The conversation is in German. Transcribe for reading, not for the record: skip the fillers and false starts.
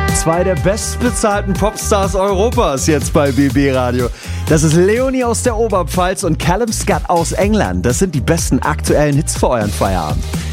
Zwei der bestbezahlten Popstars Europas jetzt bei BB Radio. Das ist Leonie aus der Oberpfalz und Callum Scott aus England. Das sind die besten aktuellen Hits für euren Feierabend.